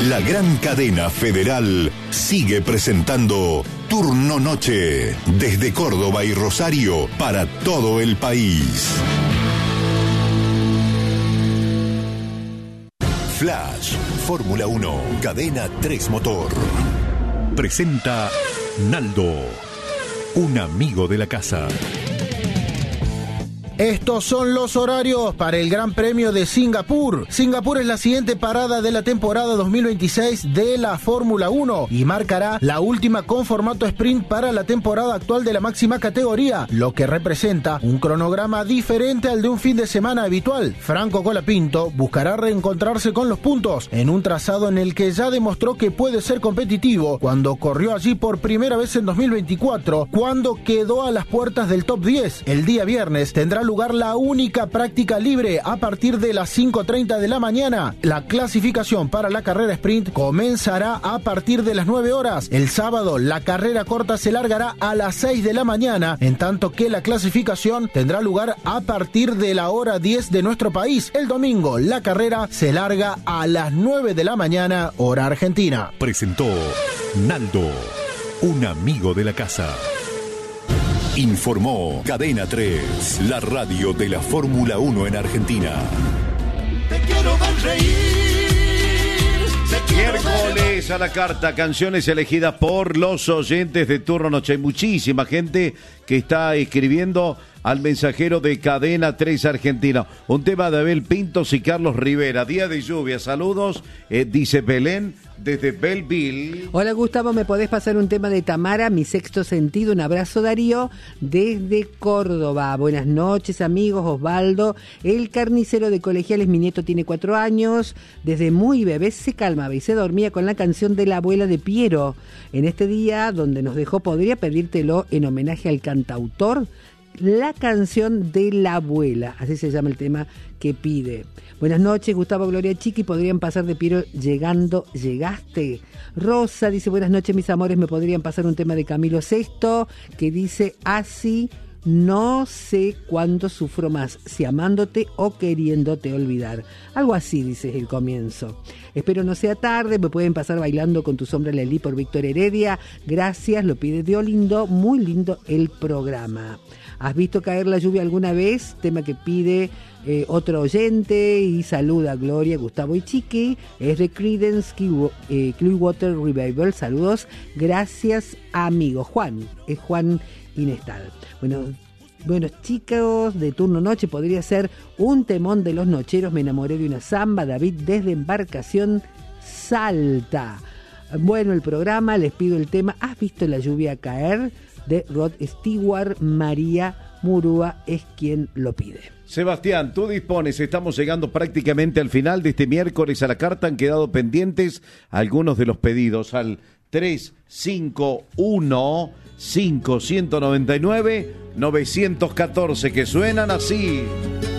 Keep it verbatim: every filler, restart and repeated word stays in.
La gran cadena federal sigue presentando Turno Noche desde Córdoba y Rosario para todo el país. Flash, Fórmula uno, Cadena tres Motor. Presenta Naldo, un amigo de la casa. Estos son los horarios para el Gran Premio de Singapur. Singapur es la siguiente parada de la temporada dos mil veintiséis de la Fórmula uno y marcará la última con formato sprint para la temporada actual de la máxima categoría, lo que representa un cronograma diferente al de un fin de semana habitual. Franco Colapinto buscará reencontrarse con los puntos en un trazado en el que ya demostró que puede ser competitivo cuando corrió allí por primera vez en dos mil veinticuatro, cuando quedó a las puertas del top diez. El día viernes tendrá lugar la única práctica libre a partir de las cinco treinta de la mañana. La clasificación para la carrera sprint comenzará a partir de las nueve horas. El sábado la carrera corta se largará a las seis de la mañana, en tanto que la clasificación tendrá lugar a partir de la hora diez de nuestro país. El domingo la carrera se larga a las nueve de la mañana, hora argentina. Presentó Naldo, un amigo de la casa. Informó Cadena tres, la radio de la Fórmula uno en Argentina. Te quiero ver reír. Te quiero Miércoles a la carta, canciones elegidas por los oyentes de Turno Noche. Hay muchísima gente que está escribiendo al mensajero de Cadena tres Argentina. Un tema de Abel Pintos y Carlos Rivera. Día de lluvia, saludos, eh, dice Belén desde Belleville. Hola Gustavo, ¿me podés pasar un tema de Tamara, Mi Sexto Sentido? Un abrazo Darío desde Córdoba. Buenas noches amigos, Osvaldo, el carnicero de Colegiales. Mi nieto tiene cuatro años, desde muy bebé se calmaba y se dormía con la canción de la abuela de Piero. En este día donde nos dejó, podría pedírtelo en homenaje al cantautor, la canción de la abuela, así se llama el tema que pide. Buenas noches, Gustavo, Gloria, Chiqui, podrían pasar de Piero Llegando, Llegaste. Rosa dice, buenas noches, mis amores, me podrían pasar un tema de Camilo Sesto, que dice así, no sé cuánto sufro más, si amándote o queriéndote olvidar. Algo así, dice el comienzo. Espero no sea tarde, me pueden pasar Bailando con tu sombra Lelí por Víctor Heredia. Gracias, lo pide Diolindo, muy lindo el programa. ¿Has visto caer la lluvia alguna vez? Tema que pide eh, otro oyente y saluda a Gloria, Gustavo y Chiqui. Es de Creedence eh, Clearwater Revival. Saludos, gracias amigo. Juan, es Juan Inestal. Bueno, bueno chicos, de Turno Noche podría ser un temón de los Nocheros, Me enamoré de una samba, David desde Embarcación Salta. Bueno, el programa, les pido el tema ¿Has visto la lluvia caer? De Rod Stewart. María Murúa es quien lo pide. Sebastián, tú dispones, estamos llegando prácticamente al final de este miércoles a la carta. Han quedado pendientes algunos de los pedidos al tres cinco uno cinco nueve nueve nueve uno cuatro que suenan así.